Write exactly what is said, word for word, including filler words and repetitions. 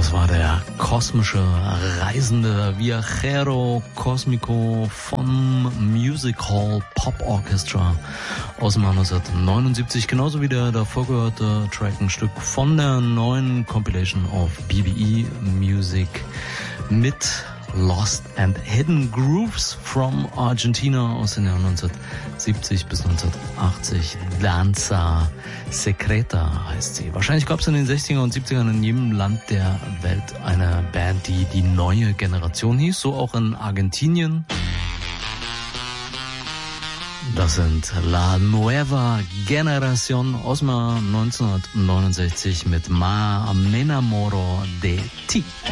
Das war der kosmische Reisende Viajero Cósmico vom Music Hall Pop Orchestra aus dem Jahr neunzehnhundertneunundsiebzig, genauso wie der davor gehörte Track, ein Stück von der neuen Compilation of B B E Music mit Lost and Hidden Grooves from Argentina aus den Jahren neunzehnhundertsiebzig bis neunzehnhundertachtzig. Danza Secreta heißt sie. Wahrscheinlich gab es in den sechziger und siebzigern in jedem Land der Welt eine Band, die die neue Generation hieß, so auch in Argentinien. Das sind La Nueva Generación aus dem Jahr neunzehnhundertneunundsechzig mit Ma Me Enamoro de Ti.